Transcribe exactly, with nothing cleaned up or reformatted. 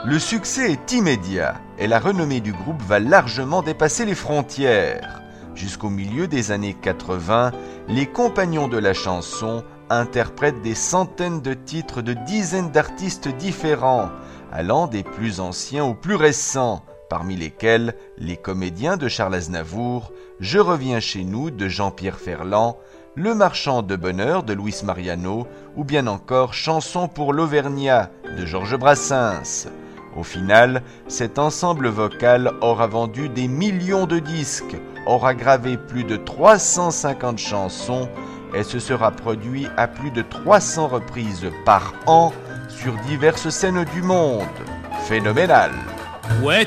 Le succès est immédiat et la renommée du groupe va largement dépasser les frontières. Jusqu'au milieu des années quatre-vingts, les Compagnons de la chanson interprètent des centaines de titres de dizaines d'artistes différents, allant des plus anciens aux plus récents, parmi lesquels Les Comédiens de Charles Aznavour, Je reviens chez nous de Jean-Pierre Ferland, Le Marchand de bonheur de Luis Mariano ou bien encore Chanson pour l'Auvergnat de Georges Brassens. Au final, cet ensemble vocal aura vendu des millions de disques, aura gravé plus de trois cent cinquante chansons et se sera produit à plus de trois cents reprises par an sur diverses scènes du monde. Phénoménal! Ouais.